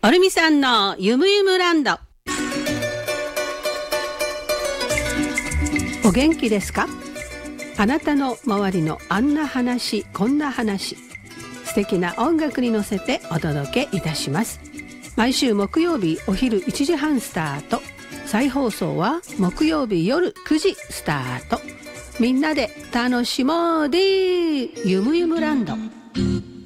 おるみさんのゆむゆむランド。お元気ですか？あなたの周りのあんな話こんな話、素敵な音楽に乗せてお届けいたします。毎週木曜日お昼1時半スタート、再放送は木曜日夜9時スタート。みんなで楽しもうでゆむゆむランド。